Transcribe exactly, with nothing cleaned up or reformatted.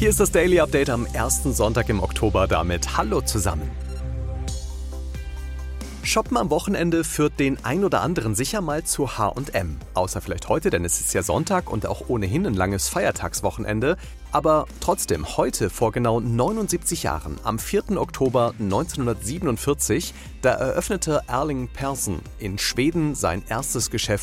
Hier ist das Daily Update am ersten Sonntag im Oktober damit. Hallo zusammen. Shoppen am Wochenende führt den ein oder anderen sicher mal zu H und M. Außer vielleicht heute, denn es ist ja Sonntag und auch ohnehin ein langes Feiertagswochenende. Aber trotzdem, heute vor genau neunundsiebzig Jahren, am vierten Oktober neunzehnhundertsiebenundvierzig, da eröffnete Erling Persson in Schweden sein erstes Geschäft